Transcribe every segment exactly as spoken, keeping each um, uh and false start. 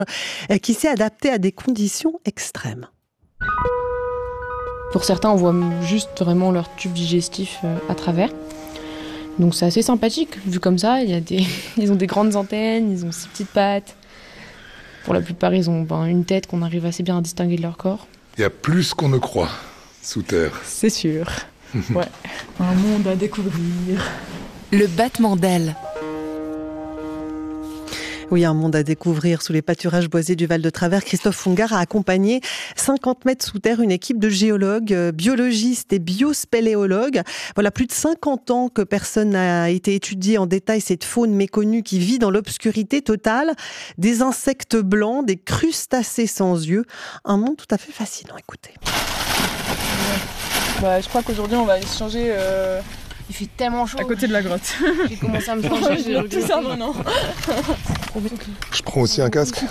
qui s'est adapté à des conditions extrêmes. Pour certains, on voit juste vraiment leur tube digestif à travers. Donc c'est assez sympathique, vu comme ça. Il y a des... ils ont des grandes antennes, ils ont six petites pattes. Pour la plupart, ils ont ben, une tête qu'on arrive assez bien à distinguer de leur corps. Il y a plus qu'on ne croit sous terre. C'est sûr. Ouais. Un monde à découvrir. Le battement d'ailes. Oui, un monde à découvrir sous les pâturages boisés du Val de Travers. Christophe Fungard a accompagné cinquante mètres sous terre une équipe de géologues, biologistes et biospéléologues. Voilà, plus de cinquante ans que personne n'a été étudié en détail cette faune méconnue qui vit dans l'obscurité totale. Des insectes blancs, des crustacés sans yeux. Un monde tout à fait fascinant, écoutez. Bah, je crois qu'aujourd'hui on va aller se changer euh, il fait tellement chaud à côté de la grotte. J'ai commencé à me changer, j'ai tout ça maintenant. Je prends aussi un casque.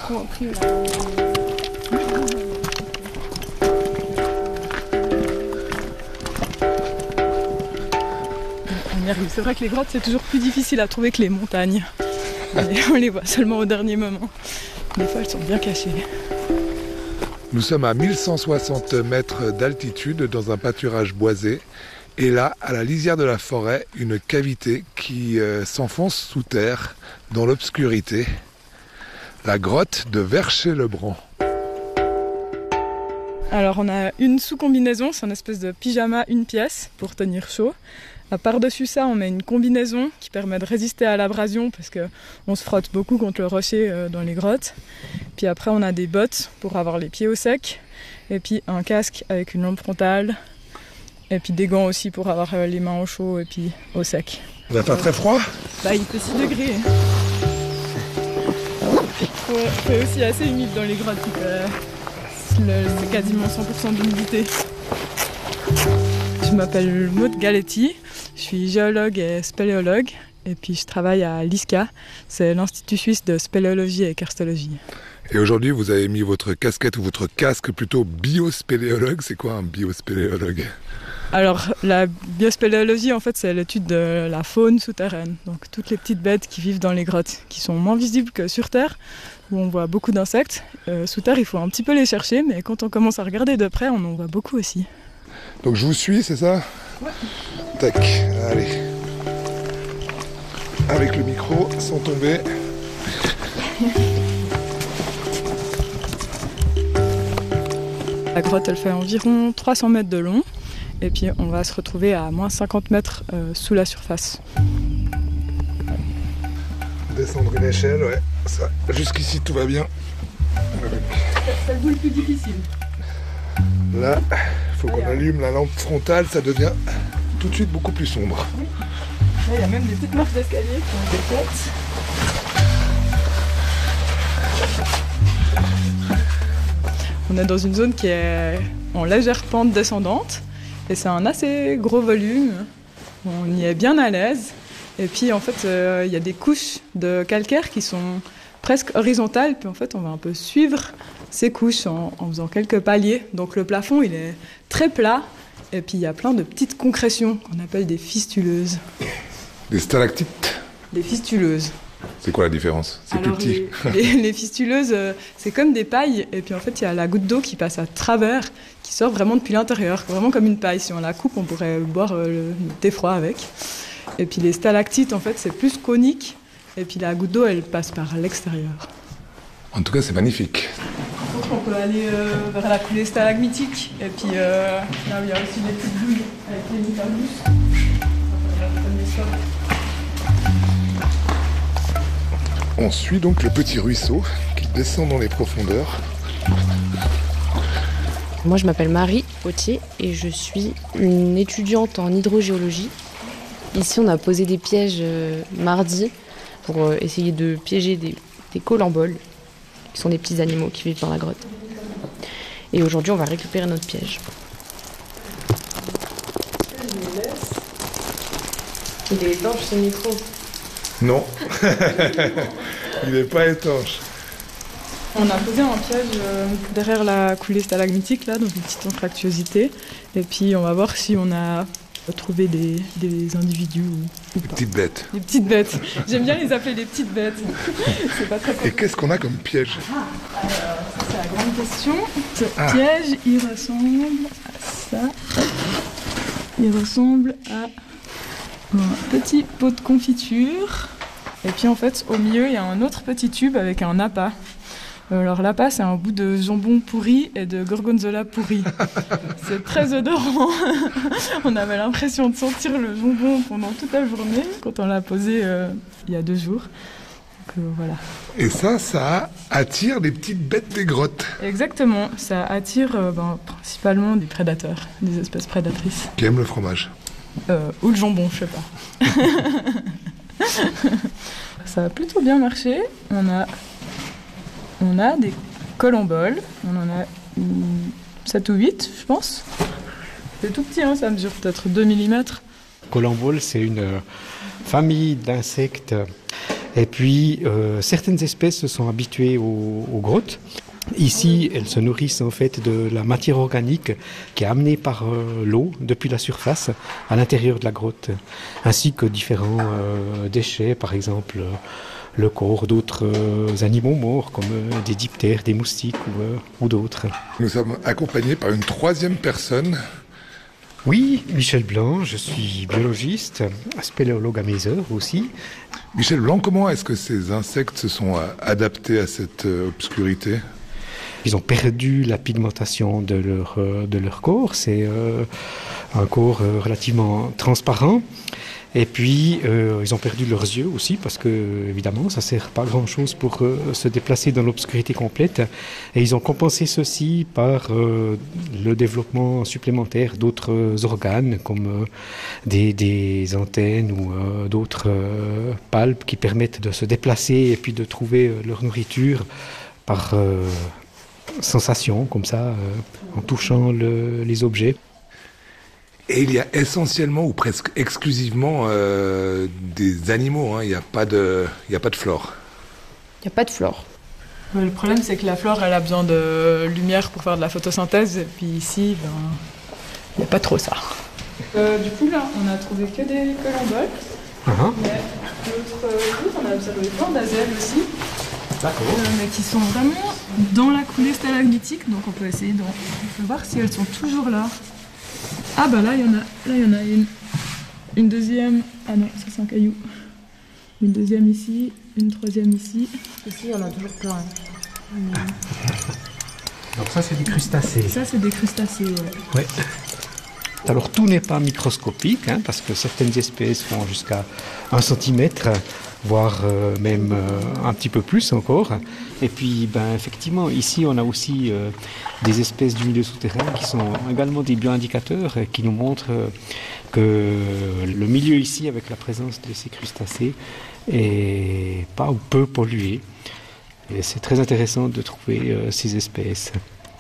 On y arrive. C'est vrai que les grottes c'est toujours plus difficile à trouver que les montagnes. Et on les voit seulement au dernier moment. Des fois elles sont bien cachées. Nous sommes à mille cent soixante mètres d'altitude dans un pâturage boisé. Et là, à la lisière de la forêt, une cavité qui euh, s'enfonce sous terre, dans l'obscurité. La grotte de Vercher-le-Bran. Alors on a une sous-combinaison, c'est une espèce de pyjama une pièce pour tenir chaud. À par-dessus ça, on met une combinaison qui permet de résister à l'abrasion parce qu'on se frotte beaucoup contre le rocher dans les grottes. Puis après, on a des bottes pour avoir les pieds au sec. Et puis un casque avec une lampe frontale. Et puis des gants aussi pour avoir les mains au chaud et puis au sec. Vous n'avez pas très froid ? Bah, il fait six degrés. Ouais, c'est aussi assez humide dans les grottes. Euh, c'est quasiment cent pour cent d'humidité. Je m'appelle Maud Galetti, je suis géologue et spéléologue et puis je travaille à l'I S C A, c'est l'Institut Suisse de Spéléologie et Karstologie. Et aujourd'hui, vous avez mis votre casquette ou votre casque plutôt biospéléologue. C'est quoi un biospéléologue ? Alors la biospéléologie en fait c'est l'étude de la faune souterraine, donc toutes les petites bêtes qui vivent dans les grottes, qui sont moins visibles que sur Terre, où on voit beaucoup d'insectes. Euh, sous Terre il faut un petit peu les chercher, mais quand on commence à regarder de près on en voit beaucoup aussi. Donc je vous suis, c'est ça ? Ouais. Tac, allez. Avec le micro, sans tomber. La grotte elle fait environ trois cents mètres de long. Et puis on va se retrouver à moins cinquante mètres euh, sous la surface. Descendre une échelle, ouais. Ça, jusqu'ici tout va bien. C'est le bout le plus difficile. Là, il faut qu'on allume la lampe frontale, ça devient tout de suite beaucoup plus sombre. Oui. Là, il y a même des petites marches d'escalier qui ont des têtes. On est dans une zone qui est en légère pente descendante. Et c'est un assez gros volume, on y est bien à l'aise. Et puis en fait, il euh, y a des couches de calcaire qui sont presque horizontales. Puis en fait, on va un peu suivre ces couches en, en faisant quelques paliers. Donc le plafond, il est très plat. Et puis il y a plein de petites concrétions qu'on appelle des fistuleuses. Des stalactites ? Des fistuleuses. C'est quoi la différence ? C'est Alors, plus petit. Les, les, les fistuleuses, euh, c'est comme des pailles. Et puis en fait, il y a la goutte d'eau qui passe à travers, qui sort vraiment depuis l'intérieur, vraiment comme une paille. Si on la coupe, on pourrait boire euh, le thé froid avec. Et puis les stalactites, en fait, c'est plus conique. Et puis la goutte d'eau, elle passe par l'extérieur. En tout cas, c'est magnifique. Donc on peut aller euh, vers la coulée stalagmitique. Et puis euh, là où il y a aussi des petites bouilles avec les microbus. On suit donc le petit ruisseau qui descend dans les profondeurs. Moi je m'appelle Marie Potier et je suis une étudiante en hydrogéologie. Ici on a posé des pièges euh, mardi pour euh, essayer de piéger des, des colamboles, qui sont des petits animaux qui vivent dans la grotte. Et aujourd'hui on va récupérer notre piège. Il est étanche ce micro. Non, il n'est pas étanche. On a posé un piège euh, derrière la coulée stalagmitique, là, donc une petite anfractuosité. Et puis on va voir si on a trouvé des, des individus ou Les petites bêtes. Les petites bêtes. J'aime bien les appeler les petites bêtes. C'est pas très Et qu'est-ce qu'on a comme piège? Alors, ça, c'est la grande question. Ce Ah. piège, il ressemble à ça. Il ressemble à un petit pot de confiture. Et puis en fait, au milieu, il y a un autre petit tube avec un appât. Alors l'appât, c'est un bout de jambon pourri et de gorgonzola pourri. C'est très odorant. On avait l'impression de sentir le jambon pendant toute la journée quand on l'a posé euh, il y a deux jours. Donc euh, voilà. Et ça, ça attire les petites bêtes des grottes. Exactement, ça attire euh, ben, principalement des prédateurs, des espèces prédatrices. Qui aiment le fromage. Euh, ou le jambon, je sais pas. Ça a plutôt bien marché. On a... On a des colamboles, on en a sept ou huit, je pense. C'est tout petit, hein, ça mesure peut-être deux millimètres. Colambole, c'est une famille d'insectes. Et puis, euh, certaines espèces se sont habituées aux, aux grottes. Ici, elles se nourrissent en fait de la matière organique qui est amenée par euh, l'eau depuis la surface à l'intérieur de la grotte, ainsi que différents euh, déchets, par exemple euh, le corps d'autres euh, animaux morts comme euh, des diptères, des moustiques ou, euh, ou d'autres. Nous sommes accompagnés par une troisième personne. Oui, Michel Blanc, je suis biologiste, spéléologue à mes heures aussi. Michel Blanc, comment est-ce que ces insectes se sont euh, adaptés à cette euh, obscurité ? Ils ont perdu la pigmentation de leur, euh, de leur corps, c'est euh, un corps euh, relativement transparent. Et puis, euh, ils ont perdu leurs yeux aussi, parce que, évidemment, ça ne sert pas à grand-chose pour euh, se déplacer dans l'obscurité complète. Et ils ont compensé ceci par euh, le développement supplémentaire d'autres organes, comme euh, des, des antennes ou euh, d'autres euh, palpes qui permettent de se déplacer et puis de trouver euh, leur nourriture par euh, sensation, comme ça, euh, en touchant le, les objets. Et il y a essentiellement ou presque exclusivement euh, des animaux, hein. Il n'y a pas de, il n'y a pas de flore. Il n'y a pas de flore. Ouais, le problème, c'est que la flore, elle a besoin de lumière pour faire de la photosynthèse. Et puis ici, ben, il n'y a pas trop ça. Euh, du coup, là, on a trouvé que des colamboles. Uh-huh. Mais l'autre jour, on a observé plein d'azelles aussi. D'accord. Euh, mais qui sont vraiment dans la coulée stalagmitique. Donc on peut essayer de on peut voir si elles sont toujours là. Ah bah là, il y en a, là, il y en a une. Une deuxième. Ah non, ça c'est un caillou. Une deuxième ici, une troisième ici. Ici, il y en a toujours plein. Hein. Donc ça, c'est des crustacés. Ça, c'est des crustacés, ouais. Ouais. Alors tout n'est pas microscopique, hein, parce que certaines espèces font jusqu'à un centimètre, voire euh, même euh, un petit peu plus encore. Et puis, ben, effectivement, ici, on a aussi euh, des espèces du milieu souterrain qui sont également des bioindicateurs et qui nous montrent euh, que le milieu ici, avec la présence de ces crustacés, est pas ou peu pollué. Et c'est très intéressant de trouver euh, ces espèces.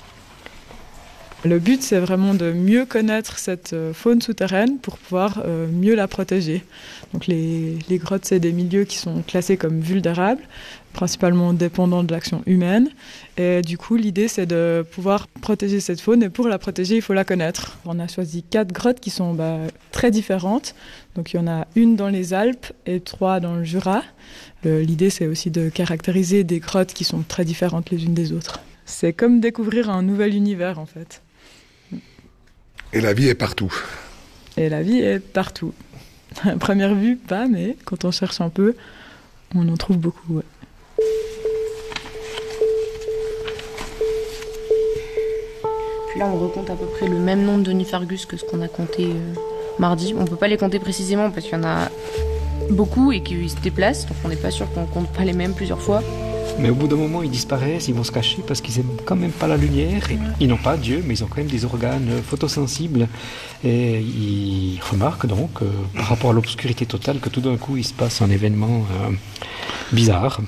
Le but, c'est vraiment de mieux connaître cette faune souterraine pour pouvoir euh, mieux la protéger. Donc les, les grottes, c'est des milieux qui sont classés comme vulnérables, principalement dépendants de l'action humaine. Et du coup, l'idée, c'est de pouvoir protéger cette faune. Et pour la protéger, il faut la connaître. On a choisi quatre grottes qui sont bah, très différentes. Donc il y en a une dans les Alpes et trois dans le Jura. Le, l'idée, c'est aussi de caractériser des grottes qui sont très différentes les unes des autres. C'est comme découvrir un nouvel univers, en fait. Et la vie est partout. Et la vie est partout. À première vue, pas, mais quand on cherche un peu, on en trouve beaucoup. Ouais. Puis là, on recompte à peu près le même nombre de Niphargus que ce qu'on a compté euh, mardi. On ne peut pas les compter précisément parce qu'il y en a beaucoup et qu'ils se déplacent, donc on n'est pas sûr qu'on ne compte pas les mêmes plusieurs fois. Mais au bout d'un moment, ils disparaissent, ils vont se cacher parce qu'ils n'aiment quand même pas la lumière. Et ils n'ont pas Dieu, mais ils ont quand même des organes photosensibles. Et ils remarquent donc, euh, par rapport à l'obscurité totale, que tout d'un coup, il se passe un événement euh, bizarre.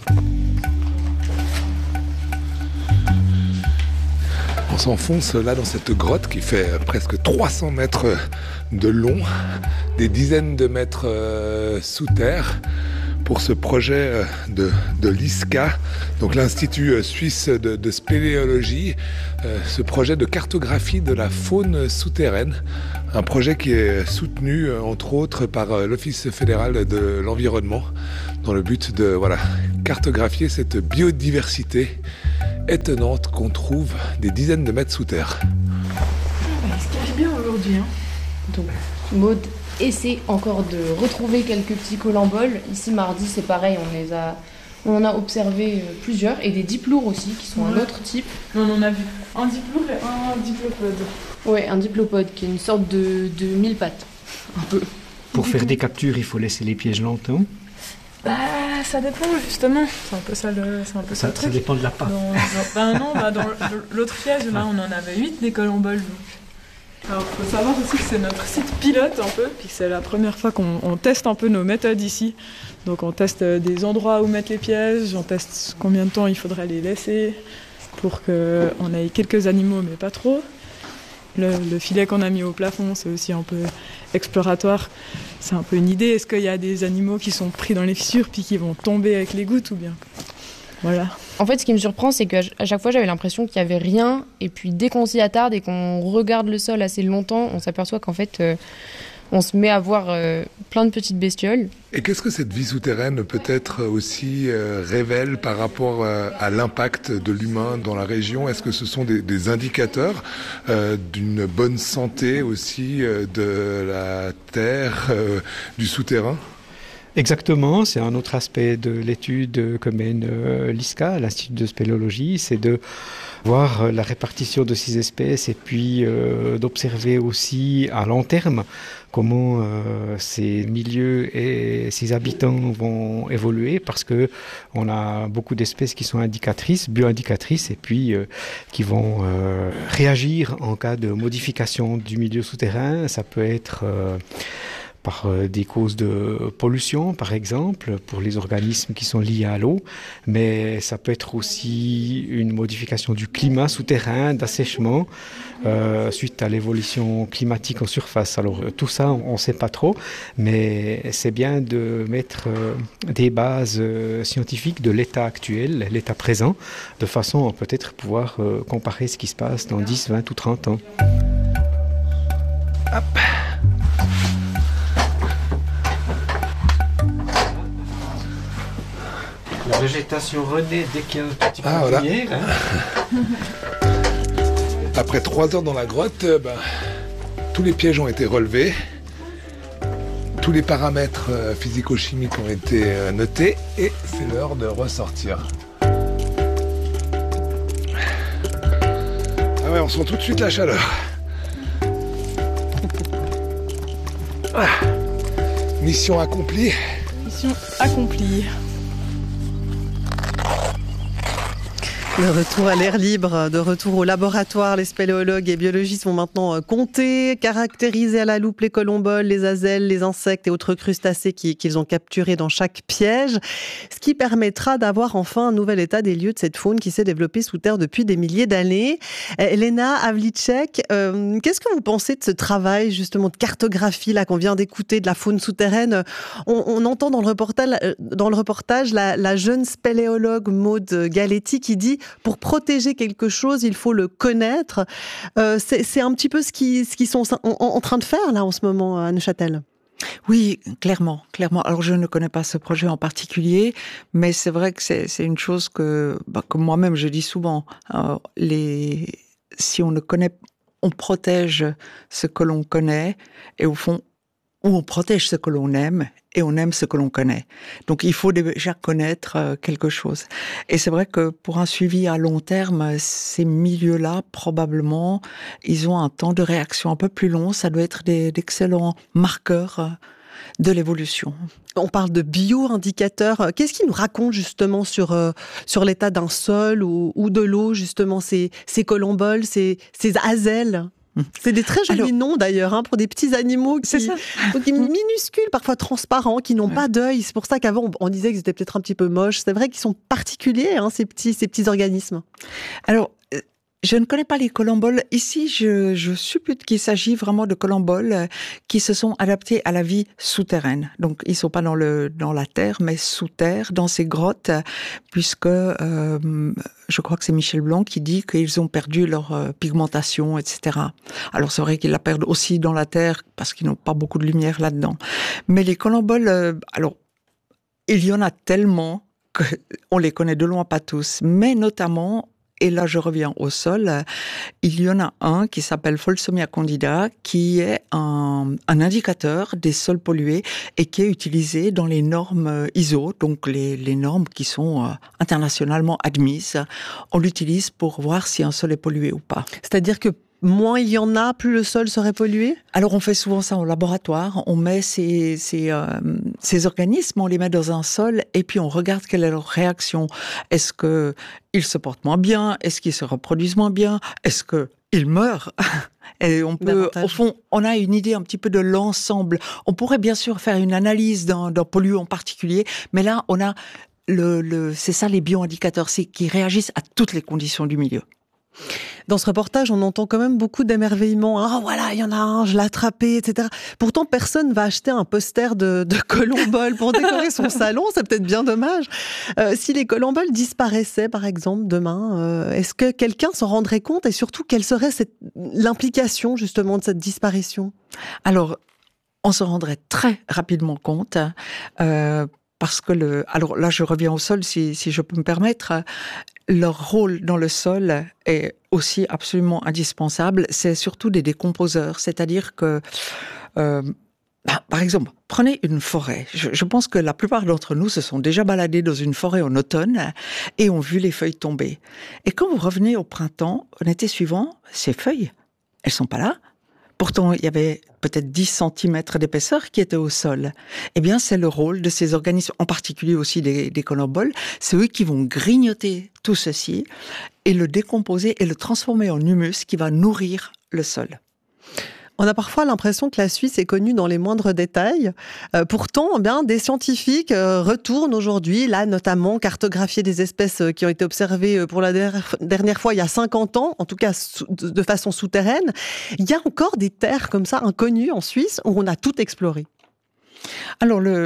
On s'enfonce là dans cette grotte qui fait presque trois cents mètres de long, des dizaines de mètres euh, sous terre, pour ce projet de, de l'I S C A, donc l'Institut suisse de, de spéléologie, euh, ce projet de cartographie de la faune souterraine. Un projet qui est soutenu, entre autres, par l'Office fédéral de l'environnement, dans le but de voilà, cartographier cette biodiversité étonnante qu'on trouve des dizaines de mètres sous terre. Il se cache bien aujourd'hui. Hein. Donc, Maud essaie encore de retrouver quelques petits colamboles. Ici, mardi, c'est pareil, on les a... On en a observé plusieurs, et des diploures aussi, qui sont ouais. un autre type. On en a vu un diploure et un diplopode. Ouais, un diplopode, qui est une sorte de, de mille pattes, un peu. Pour faire des captures, il faut laisser les pièges longtemps. Bah, ça dépend, justement. C'est un peu ça le, c'est un peu ça, ça, ça dépend de la patte. Dans, dans, bah non, bah dans l'autre piège, là, on en avait huit, des colamboles. Donc. Alors, il faut savoir aussi que c'est notre site pilote, un peu, puis que c'est la première fois qu'on on teste un peu nos méthodes ici. Donc, on teste des endroits où mettre les pièges, on teste combien de temps il faudrait les laisser pour qu'on ait quelques animaux, mais pas trop. Le, le filet qu'on a mis au plafond, c'est aussi un peu exploratoire. C'est un peu une idée. Est-ce qu'il y a des animaux qui sont pris dans les fissures puis qui vont tomber avec les gouttes ou bien voilà. En fait, ce qui me surprend, c'est qu'à chaque fois, j'avais l'impression qu'il n'y avait rien. Et puis, dès qu'on s'y attarde et qu'on regarde le sol assez longtemps, on s'aperçoit qu'en fait, euh, on se met à voir euh, plein de petites bestioles. Et qu'est-ce que cette vie souterraine peut-être aussi euh, révèle par rapport euh, à l'impact de l'humain dans la région? Est-ce que ce sont des, des indicateurs euh, d'une bonne santé aussi euh, de la terre, euh, du souterrain? Exactement, c'est un autre aspect de l'étude que mène euh, l'I S C A, l'Institut de spéléologie, c'est de voir la répartition de ces espèces et puis euh, d'observer aussi à long terme comment euh, ces milieux et ces habitants vont évoluer, parce que on a beaucoup d'espèces qui sont indicatrices, bioindicatrices, et puis euh, qui vont euh, réagir en cas de modification du milieu souterrain. Ça peut être euh, par des causes de pollution, par exemple, pour les organismes qui sont liés à l'eau, mais ça peut être aussi une modification du climat souterrain, d'assèchement, euh, suite à l'évolution climatique en surface. Alors tout ça, on ne sait pas trop, mais c'est bien de mettre euh, des bases euh, scientifiques de l'état actuel, l'état présent, de façon à peut-être pouvoir euh, comparer ce qui se passe dans dix, vingt ou trente ans. Hop. La végétation renaît dès qu'il y a un petit peu ah, de voilà. lumière. Hein. Après trois heures dans la grotte, ben, tous les pièges ont été relevés. Tous les paramètres euh, physico-chimiques ont été euh, notés. Et c'est l'heure de ressortir. Ah ouais, on sent tout de suite la chaleur. Ah. Mission accomplie. Mission accomplie. De retour à l'air libre, de retour au laboratoire, les spéléologues et biologistes vont maintenant compter, caractériser à la loupe les colomboles, les azelles, les insectes et autres crustacés qu'ils ont capturés dans chaque piège, ce qui permettra d'avoir enfin un nouvel état des lieux de cette faune qui s'est développée sous terre depuis des milliers d'années. Elena Havlicek, euh, qu'est-ce que vous pensez de ce travail justement de cartographie là qu'on vient d'écouter, de la faune souterraine? on, on entend dans le reportage, dans le reportage la, la jeune spéléologue Maud Galetti qui dit: pour protéger quelque chose, il faut le connaître. Euh, c'est, c'est un petit peu ce qu'ils, ce qu'ils sont en, en train de faire là en ce moment à Neuchâtel. Oui, clairement, clairement. Alors, je ne connais pas ce projet en particulier, mais c'est vrai que c'est, c'est une chose que, bah, que moi-même je dis souvent. Euh, les, si on ne connaît, on protège ce que l'on connaît, et au fond, où on protège ce que l'on aime et on aime ce que l'on connaît. Donc, il faut déjà connaître quelque chose. Et c'est vrai que pour un suivi à long terme, ces milieux-là, probablement, ils ont un temps de réaction un peu plus long. Ça doit être des, d'excellents marqueurs de l'évolution. On parle de bio-indicateurs. Qu'est-ce qu'ils nous racontent justement sur, euh, sur l'état d'un sol ou, ou de l'eau, justement, ces, ces colomboles, ces, ces azelles? C'est des très jolis Alors, noms d'ailleurs, hein, pour des petits animaux qui, qui minuscules, parfois transparents, qui n'ont ouais. pas d'œil. C'est pour ça qu'avant on disait qu'ils étaient peut-être un petit peu moches. C'est vrai qu'ils sont particuliers, hein, ces petits, ces petits organismes. Alors Je ne connais pas les colomboles. Ici, je, je suppute qu'il s'agit vraiment de colomboles qui se sont adaptés à la vie souterraine. Donc, ils sont pas dans le dans la terre, mais sous terre, dans ces grottes, puisque euh, je crois que c'est Michel Blanc qui dit qu'ils ont perdu leur euh, pigmentation, et cetera. Alors, c'est vrai qu'ils la perdent aussi dans la terre parce qu'ils n'ont pas beaucoup de lumière là-dedans. Mais les colomboles, euh, alors, il y en a tellement qu'on les connaît de loin pas tous, mais notamment. Et là, je reviens au sol. Il y en a un qui s'appelle Folsomia candida, qui est un, un indicateur des sols pollués et qui est utilisé dans les normes I S O, donc les, les normes qui sont internationalement admises. On l'utilise pour voir si un sol est pollué ou pas. C'est-à-dire que moins il y en a, plus le sol serait pollué ? Alors on fait souvent ça au laboratoire, on met ces, ces, euh, ces organismes, on les met dans un sol et puis on regarde quelle est leur réaction. Est-ce qu'ils se portent moins bien ? Est-ce qu'ils se reproduisent moins bien ? Est-ce qu'ils meurent ? Et on peut, au fond, on a une idée un petit peu de l'ensemble. On pourrait bien sûr faire une analyse d'un, d'un polluant en particulier, mais là on a, le, le, c'est ça les bioindicateurs, c'est qu'ils réagissent à toutes les conditions du milieu. Dans ce reportage, on entend quand même beaucoup d'émerveillement. Ah, oh, voilà, il y en a un, je l'ai attrapé, et cetera. Pourtant, personne ne va acheter un poster de, de colombole pour décorer son salon. C'est peut-être bien dommage. Euh, si les colomboles disparaissaient, par exemple, demain, euh, est-ce que quelqu'un s'en rendrait compte? Et surtout, quelle serait cette, l'implication, justement, de cette disparition? Alors, on se rendrait très rapidement compte. Euh, Parce que le, alors là, je reviens au sol, si, si je peux me permettre. Leur rôle dans le sol est aussi absolument indispensable. C'est surtout des décomposeurs, c'est-à-dire que, euh, bah, par exemple, prenez une forêt. Je, je pense que la plupart d'entre nous se sont déjà baladés dans une forêt en automne et ont vu les feuilles tomber. Et quand vous revenez au printemps, en été suivant, ces feuilles, elles sont pas là. Pourtant, il y avait peut-être dix centimètres d'épaisseur qui étaient au sol. Eh bien, c'est le rôle de ces organismes, en particulier aussi des, des colomboles. C'est eux qui vont grignoter tout ceci et le décomposer et le transformer en humus qui va nourrir le sol. On a parfois l'impression que la Suisse est connue dans les moindres détails. Euh, pourtant, eh bien, des scientifiques euh, retournent aujourd'hui, là notamment, cartographier des espèces qui ont été observées pour la der- dernière fois il y a cinquante ans, en tout cas sous- de façon souterraine. Il y a encore des terres comme ça, inconnues en Suisse, où on a tout exploré. Alors, le...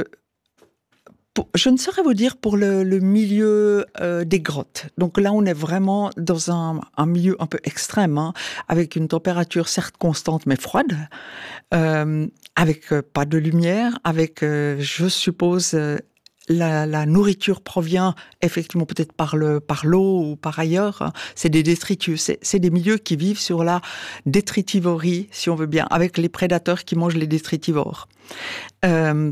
je ne saurais vous dire pour le, le milieu euh, des grottes. Donc là, on est vraiment dans un, un milieu un peu extrême, hein, avec une température certes constante mais froide, euh, avec euh, pas de lumière, avec, euh, je suppose, euh, la, la nourriture provient effectivement peut-être par le par l'eau ou par ailleurs. Hein. C'est des détritus, c'est, c'est des milieux qui vivent sur la détritivorie, si on veut bien, avec les prédateurs qui mangent les détritivores. Euh,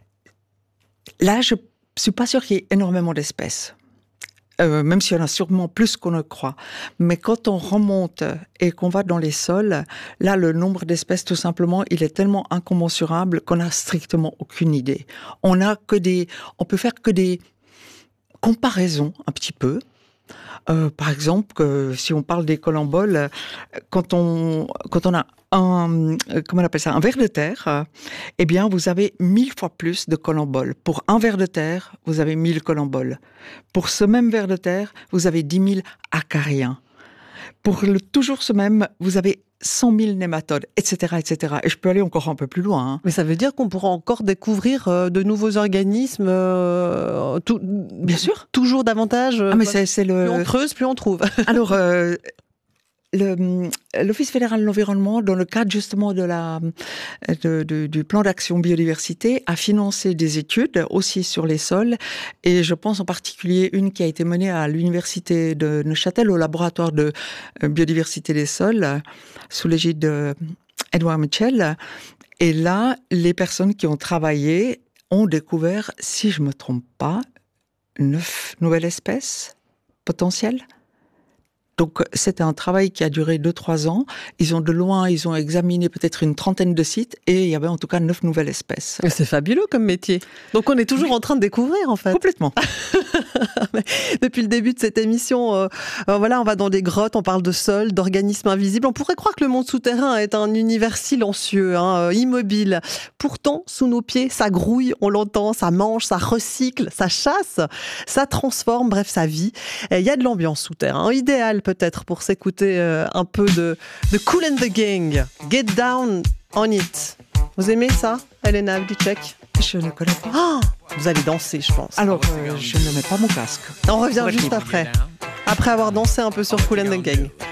Là, je suis pas sûre qu'il y ait énormément d'espèces, euh, même s'il y en a sûrement plus qu'on ne croit. Mais quand on remonte et qu'on va dans les sols, là, le nombre d'espèces, tout simplement, il est tellement incommensurable qu'on n'a strictement aucune idée. On a que des, on peut faire que des comparaisons un petit peu. Euh, par exemple, que si on parle des colomboles, quand on quand on a un comment on appelle ça un ver de terre, euh, eh bien vous avez mille fois plus de colomboles. Pour un ver de terre, vous avez mille colomboles. Pour ce même ver de terre, vous avez dix mille acariens. Pour le toujours ce même, vous avez cent mille nématodes, et cetera, et cetera. Et je peux aller encore un peu plus loin. Hein. Mais ça veut dire qu'on pourra encore découvrir euh, de nouveaux organismes, euh, tout, bien sûr, toujours davantage. Ah mais c'est, c'est le. Plus on creuse, plus on trouve. Alors. Euh... Le, l'Office fédéral de l'environnement, dans le cadre justement de la, de, de, du plan d'action biodiversité, a financé des études aussi sur les sols. Et je pense en particulier une qui a été menée à l'université de Neuchâtel, au laboratoire de biodiversité des sols, sous l'égide d'Edouard Mitchell. Et là, les personnes qui ont travaillé ont découvert, si je me trompe pas, neuf nouvelles espèces potentielles. Donc, c'était un travail qui a duré deux, trois ans. Ils ont de loin, ils ont examiné peut-être une trentaine de sites et il y avait en tout cas neuf nouvelles espèces. C'est fabuleux comme métier. Donc, on est toujours oui. en train de découvrir, en fait. Complètement. Depuis le début de cette émission, euh, euh, voilà, on va dans des grottes, on parle de sol, d'organismes invisibles. On pourrait croire que le monde souterrain est un univers silencieux, hein, immobile. Pourtant, sous nos pieds, ça grouille, on l'entend, ça mange, ça recycle, ça chasse, ça transforme, bref, ça vit. Il y a de l'ambiance sous terre, hein, idéal peut-être pour s'écouter euh, un peu de, de Kool and the Gang. Get Down on It. Vous aimez ça, Elena Havlicek? Je ne connais pas. Oh, vous allez danser, je pense. Alors, euh, je ne mets pas mon casque. On revient juste après. Après avoir dansé un peu sur Kool and the Gang.